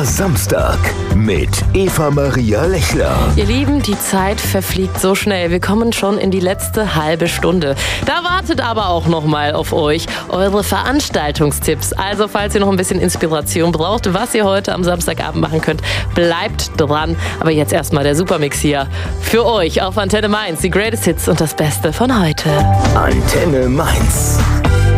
Der Samstag mit Eva-Maria Lechler. Ihr Lieben, die Zeit verfliegt so schnell. Wir kommen schon in die letzte halbe Stunde. Da wartet aber auch noch mal auf euch eure Veranstaltungstipps. Also falls ihr noch ein bisschen Inspiration braucht, was ihr heute am Samstagabend machen könnt, bleibt dran. Aber jetzt erstmal der Supermix hier für euch auf Antenne Mainz. Die Greatest Hits und das Beste von heute. Antenne Mainz.